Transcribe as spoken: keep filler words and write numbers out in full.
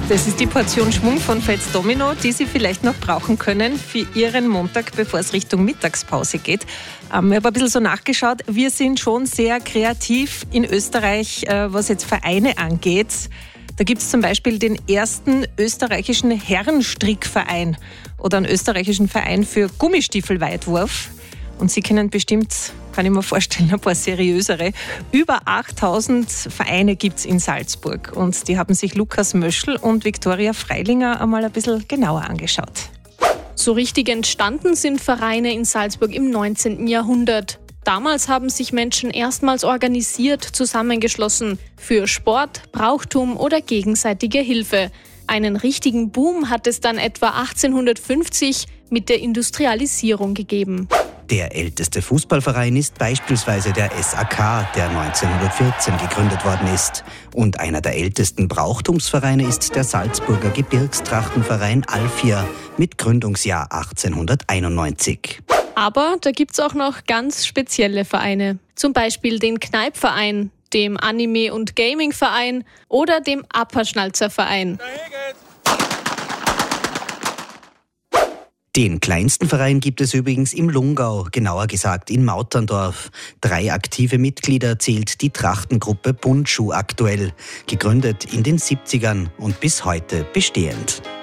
Das ist die Portion Schwung von Fats Domino, die Sie vielleicht noch brauchen können für Ihren Montag, bevor es Richtung Mittagspause geht. Ähm, ich habe ein bisschen so nachgeschaut. Wir sind schon sehr kreativ in Österreich, äh, was jetzt Vereine angeht. Da gibt es zum Beispiel den ersten österreichischen Herrenstrickverein oder einen österreichischen Verein für Gummistiefelweitwurf. Und Sie kennen bestimmt, kann ich mir vorstellen, ein paar seriösere. Über achttausend Vereine gibt es in Salzburg. Und die haben sich Lukas Möschl und Viktoria Freilinger einmal ein bisschen genauer angeschaut. So richtig entstanden sind Vereine in Salzburg im neunzehnten Jahrhundert. Damals haben sich Menschen erstmals organisiert zusammengeschlossen für Sport, Brauchtum oder gegenseitige Hilfe. Einen richtigen Boom hat es dann etwa achtzehnhundertfünfzig mit der Industrialisierung gegeben. Der älteste Fußballverein ist beispielsweise der S A K, der neunzehnhundertvierzehn gegründet worden ist. Und einer der ältesten Brauchtumsvereine ist der Salzburger Gebirgstrachtenverein Alfia mit Gründungsjahr achtzehnhunderteinundneunzig. Aber da gibt's auch noch ganz spezielle Vereine. Zum Beispiel den Kneippverein, dem Anime- und Gaming-Verein oder dem Apperschnalzer-Verein. Den kleinsten Verein gibt es übrigens im Lungau, genauer gesagt in Mauterndorf. Drei aktive Mitglieder zählt die Trachtengruppe Bundschuh aktuell, gegründet in den siebzigern und bis heute bestehend.